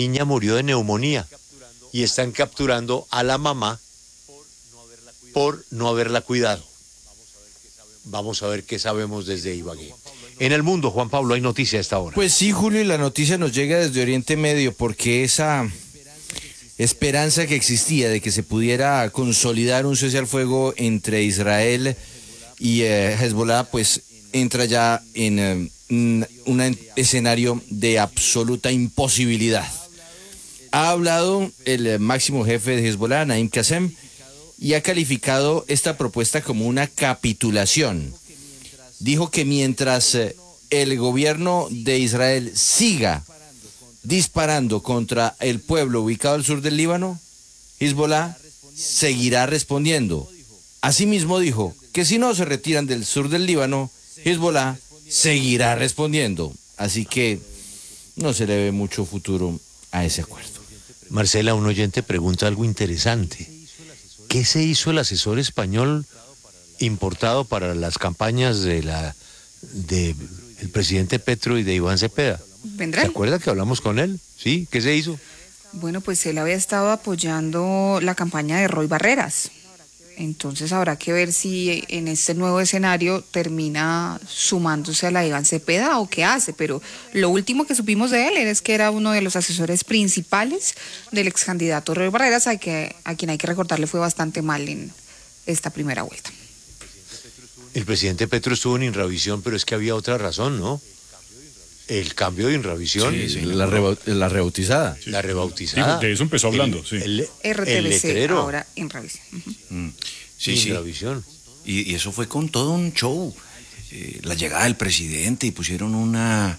niña murió de neumonía y están capturando a la mamá por no haberla cuidado. Vamos a ver qué sabemos desde Ibagué. En el mundo, Juan Pablo, hay noticia a esta hora. Pues sí, Julio, y la noticia nos llega desde Oriente Medio, porque esa esperanza que existía de que se pudiera consolidar un cese al fuego entre Israel y Hezbollah, pues entra ya en un escenario de absoluta imposibilidad. Ha hablado el máximo jefe de Hezbollah, Naim Qassem, y ha calificado esta propuesta como una capitulación. Dijo que mientras el gobierno de Israel siga disparando contra el pueblo ubicado al sur del Líbano, Hezbollah seguirá respondiendo. Asimismo dijo que si no se retiran del sur del Líbano, Hezbollah seguirá respondiendo. Así que no se le ve mucho futuro a ese acuerdo. Marcela, un oyente pregunta algo interesante. ¿Qué se hizo el asesor español importado para las campañas de el presidente Petro y de Iván Cepeda? ¿Vendrá? ¿Se acuerda que hablamos con él? ¿Sí? ¿Qué se hizo? Bueno, pues él había estado apoyando la campaña de Roy Barreras. Entonces habrá que ver si en este nuevo escenario termina sumándose a la de Iván Cepeda o qué hace. Pero lo último que supimos de él es que era uno de los asesores principales del ex candidato Roy Barreras, a quien hay que recordarle fue bastante mal en esta primera vuelta. El presidente Petro estuvo en Inravisión, pero es que había otra razón, ¿no? El cambio de Inravisión. Sí, la rebautizada. La rebautizada. De eso empezó hablando, sí. El RTBC, letrero. ahora Inravisión. Sí, sí. Inravisión. Y eso fue con todo un show. La llegada del presidente y pusieron una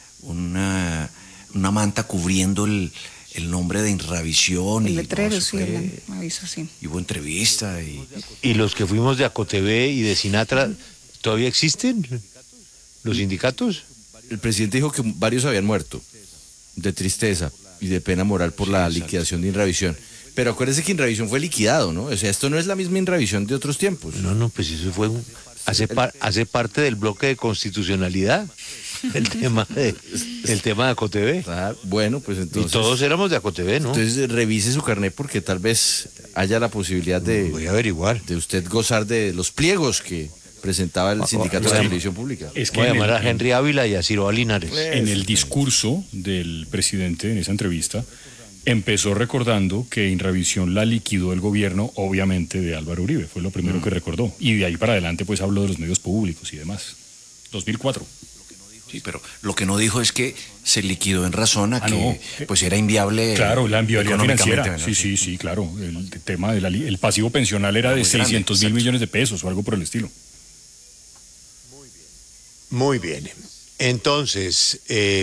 manta cubriendo el nombre de Inravisión. El y letrero, no, sí, el aviso, sí. Y hubo entrevista. ¿Y los que fuimos de Acotv y de Sinatra todavía existen? ¿Los sindicatos? El presidente dijo que varios habían muerto de tristeza y de pena moral por la liquidación de Inravisión. Pero acuérdese que Inravisión fue liquidado, ¿no? O sea, esto no es la misma Inravisión de otros tiempos. No, pues eso fue hace parte del bloque de constitucionalidad, el tema de Acotv. Ah, bueno, pues entonces... Y todos éramos de Acotv, ¿no? Entonces revise su carnet porque tal vez haya la posibilidad de... Voy a averiguar. De usted gozar de los pliegos que presentaba el sindicato de la televisión pública. Es que Voy a llamar a Henry Ávila y a Ciro Linares. En el discurso del presidente en esa entrevista empezó recordando que Inravisión la liquidó el gobierno, obviamente, de Álvaro Uribe. Fue lo primero que recordó. Y de ahí para adelante pues habló de los medios públicos y demás. 2004. Sí, pero lo que no dijo es que se liquidó en razón a que no. pues era inviable. Claro, la inviabilidad financiera. ¿Verdad? Sí, claro. El tema el pasivo pensional era de 600 mil millones de pesos o algo por el estilo. Muy bien. Entonces,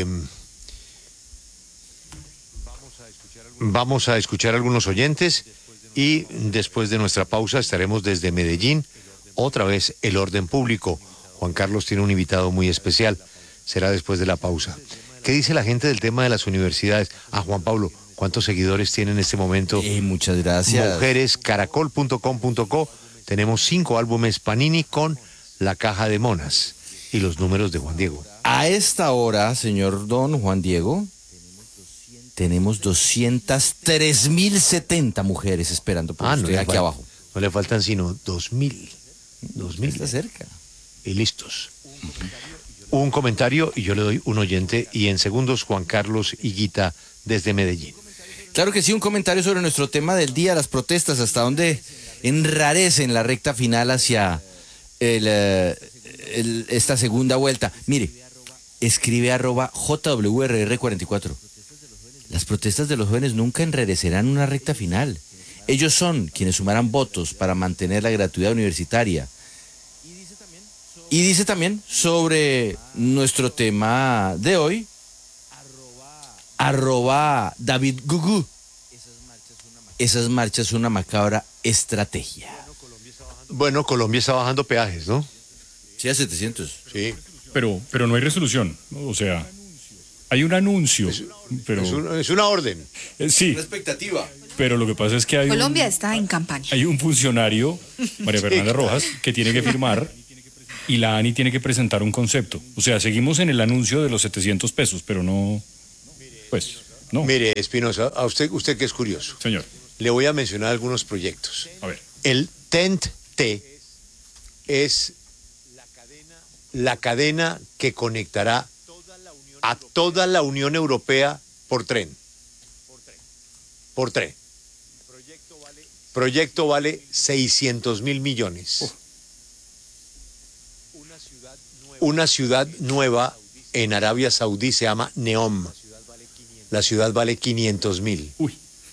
vamos a escuchar a algunos oyentes y después de nuestra pausa estaremos desde Medellín. Otra vez el orden público. Juan Carlos tiene un invitado muy especial. Será después de la pausa. ¿Qué dice la gente del tema de las universidades? Juan Pablo, ¿cuántos seguidores tiene en este momento? Muchas gracias. Mujerescaracol.com.co. Tenemos 5 álbumes Panini con La Caja de Monas y los números de Juan Diego. A esta hora, señor don Juan Diego, tenemos 203.070 mujeres esperando por usted aquí abajo. No le faltan sino 2.000. 2.000. Está cerca. Y listos. Un comentario y yo le doy un oyente y en segundos Juan Carlos Higuita desde Medellín. Claro que sí, un comentario sobre nuestro tema del día, las protestas, hasta donde enrarecen la recta final hacia esta segunda vuelta. Mire, escribe @JWRR44. Las protestas de los jóvenes nunca enrarecerán una recta final. Ellos son quienes sumarán votos para mantener la gratuidad universitaria. Y dice también sobre nuestro tema de hoy, @David Gugu. Esas marchas son una macabra estrategia. Bueno, Colombia está bajando peajes, ¿no? Sí, a 700. Sí. Pero no hay resolución, ¿no? O sea, hay un anuncio. Es una orden. Sí. Una expectativa. Pero lo que pasa es que Colombia está en campaña. Hay un funcionario, María Fernanda Rojas, que tiene que firmar y la ANI tiene que presentar un concepto. O sea, seguimos en el anuncio de los 700 pesos, pero no, pues... No. Mire, Espinosa, a usted que es curioso, Señor, le voy a mencionar algunos proyectos. a ver. El TEN-T es la cadena que conectará a toda la Unión Europea por tren. Por tren. Proyecto vale 600.000 millones. Una ciudad nueva en Arabia Saudí se llama Neom. La ciudad vale 500.000. Uy.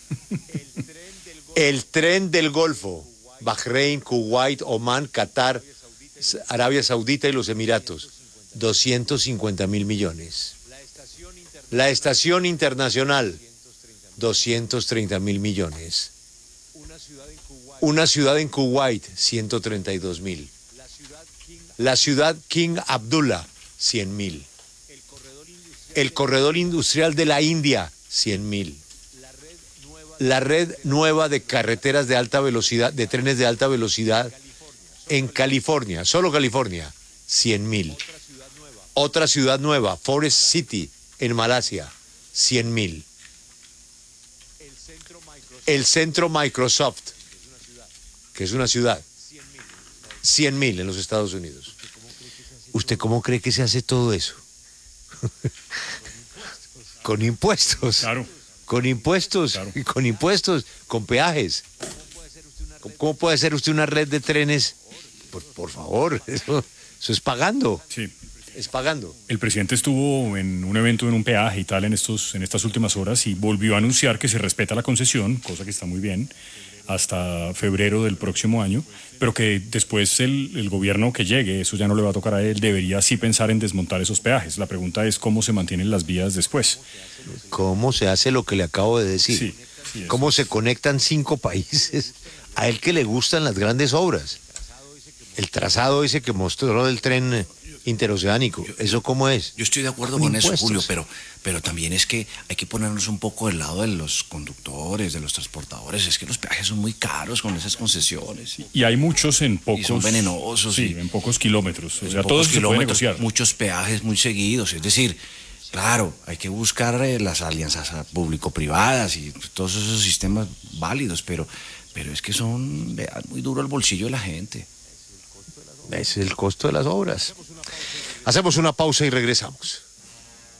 El tren del Golfo, Bahrein, Kuwait, Omán, Qatar, Arabia Saudita y los Emiratos, 250.000 millones. La estación internacional, 230.000 millones. Una ciudad en Kuwait, 132.000. La ciudad King Abdullah, 100.000. El corredor industrial de la India, 100.000. La red nueva de carreteras de alta velocidad, de trenes de alta velocidad en California, solo California, 100.000. Otra ciudad nueva, Forest City, en Malasia, 100.000. El centro Microsoft, que es una ciudad, 100.000 en los Estados Unidos. ¿Usted cómo cree que se hace todo eso? Con impuestos. Claro. Con impuestos, Claro. Con peajes. ¿Cómo puede hacer usted una red de trenes? Por favor, eso es pagando. Sí. Es pagando. El presidente estuvo en un evento en un peaje y tal en estas últimas horas y volvió a anunciar que se respeta la concesión, cosa que está muy bien, hasta febrero del próximo año, pero que después el gobierno que llegue, eso ya no le va a tocar a él, debería sí pensar en desmontar esos peajes. La pregunta es cómo se mantienen las vías después. ¿Cómo se hace lo que le acabo de decir? Sí, sí, eso. ¿Cómo se conectan 5 países? A él que le gustan las grandes obras. El trazado ese que mostró del tren interoceánico, ¿eso cómo es? Yo estoy de acuerdo Con con eso, impuestos. Julio, pero también es que hay que ponernos un poco del lado de los conductores, de los transportadores. Es que los peajes son muy caros con esas concesiones. Y hay muchos en pocos... Y son venenosos. Sí, en pocos kilómetros. O sea, pocos todo eso se puede kilómetros, negociar. muchos peajes muy seguidos. Es decir, claro, hay que buscar las alianzas público-privadas y todos esos sistemas válidos, pero es que son muy duro el bolsillo de la gente. Ese es el costo de las obras. Hacemos una pausa y regresamos.